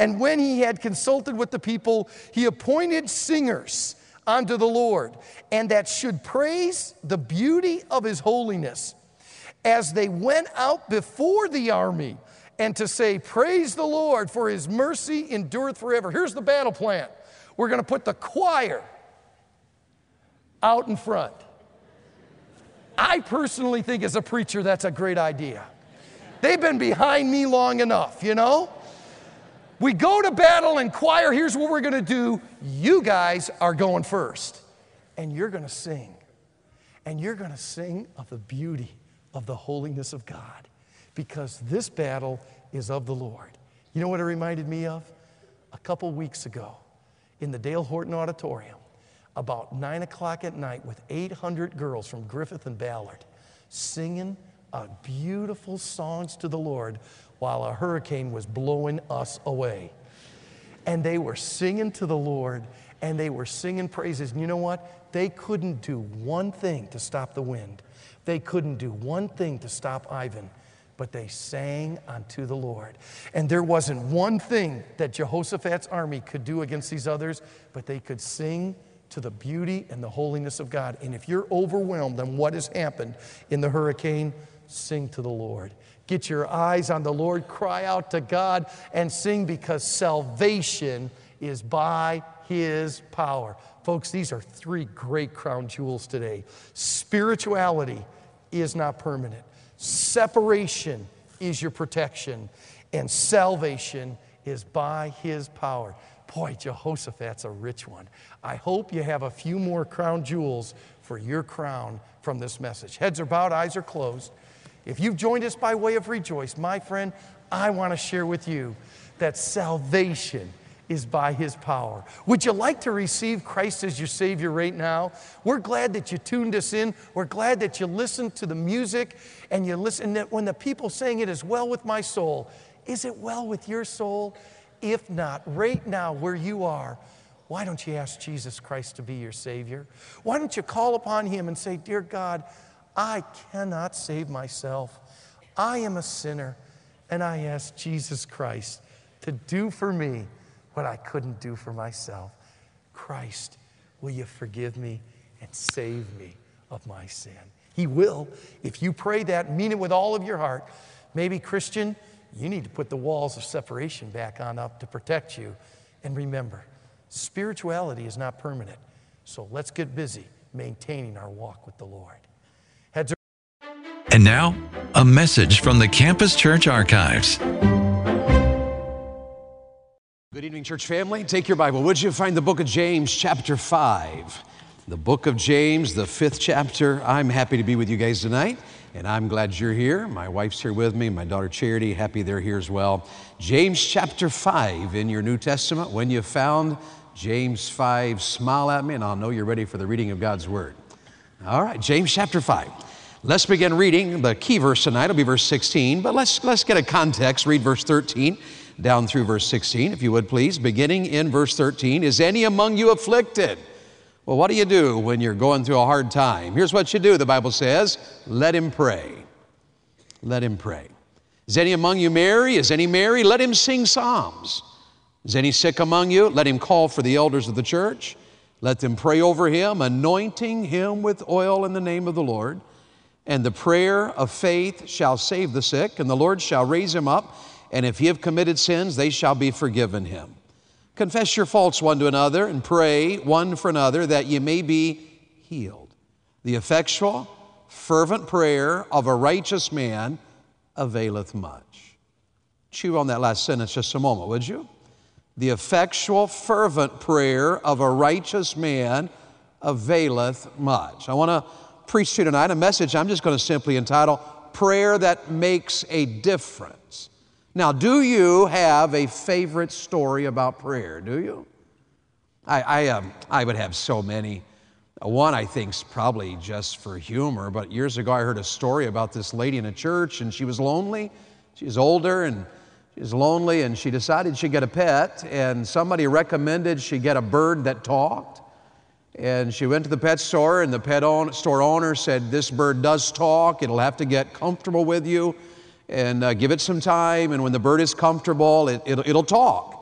And when he had consulted with the people, he appointed singers unto the Lord, and that should praise the beauty of his holiness, as they went out before the army, and to say, praise the Lord, for his mercy endureth forever. Here's the battle plan. We're going to put the choir out in front. I personally think as a preacher that's a great idea. They've been behind me long enough, you know? We go to battle and choir, here's what we're going to do. You guys are going first. And you're going to sing. And you're going to sing of the beauty of the holiness of God. Because this battle is of the Lord. You know what it reminded me of? A couple weeks ago in the Dale Horton Auditorium, about 9 o'clock at night with 800 girls from Griffith and Ballard singing beautiful songs to the Lord while a hurricane was blowing us away. And they were singing to the Lord, and they were singing praises. And you know what? They couldn't do one thing to stop the wind. They couldn't do one thing to stop Ivan, but they sang unto the Lord. And there wasn't one thing that Jehoshaphat's army could do against these others, but they could sing to the beauty and the holiness of God. And if you're overwhelmed on what has happened in the hurricane, sing to the Lord. Get your eyes on the Lord, cry out to God, and sing, because salvation is by his power. Folks, these are three great crown jewels today. Spirituality is not permanent. Separation is your protection. And salvation is by his power. Boy, Jehoshaphat's a rich one. I hope you have a few more crown jewels for your crown from this message. Heads are bowed, eyes are closed. If you've joined us by way of Rejoice, my friend, I want to share with you that salvation is by his power. Would you like to receive Christ as your Savior right now? We're glad that you tuned us in. We're glad that you listened to the music and you listen. That when the people sang it is well with my soul, is it well with your soul? If not, right now where you are, why don't you ask Jesus Christ to be your Savior? Why don't you call upon him and say, dear God, I cannot save myself. I am a sinner, and I ask Jesus Christ to do for me what I couldn't do for myself. Christ, will you forgive me and save me of my sin? He will. If you pray that, mean it with all of your heart. Maybe, Christian, you need to put the walls of separation back on up to protect you. And remember, spirituality is not permanent. So let's get busy maintaining our walk with the Lord. Heads are... And now, a message from the Campus Church Archives. Good evening, church family. Take your Bible, would you? Find the book of James, chapter 5. The book of James, the 5th chapter. I'm happy to be with you guys tonight, and I'm glad you're here. My wife's here with me, my daughter Charity, happy they're here as well. James chapter 5 in your New Testament. When you found James 5, smile at me, and I'll know you're ready for the reading of God's Word. All right, James chapter 5. Let's begin reading. The key verse tonight will be verse 16, but let's get a context. Read verse 13 down through verse 16, if you would please. Beginning in verse 13, is any among you afflicted? Well, what do you do when you're going through a hard time? Here's what you do, the Bible says, let him pray. Let him pray. Is any among you merry? Is any merry? Let him sing psalms. Is any sick among you? Let him call for the elders of the church. Let them pray over him, anointing him with oil in the name of the Lord. And the prayer of faith shall save the sick, and the Lord shall raise him up. And if he have committed sins, they shall be forgiven him. Confess your faults one to another, and pray one for another, that ye may be healed. The effectual, fervent prayer of a righteous man availeth much. Chew on that last sentence just a moment, would you? The effectual, fervent prayer of a righteous man availeth much. I want to preach to you tonight a message I'm just going to simply entitle, Prayer That Makes a Difference. Now, do you have a favorite story about prayer? Do you? I would have so many. One, I think, is probably just for humor, but years ago I heard a story about this lady in a church, and she was lonely. She was older, and she was lonely, and she decided she'd get a pet, and somebody recommended she get a bird that talked. And she went to the pet store, and the store owner said, this bird does talk. It'll have to get comfortable with you, and give it some time, and when the bird is comfortable, it'll talk.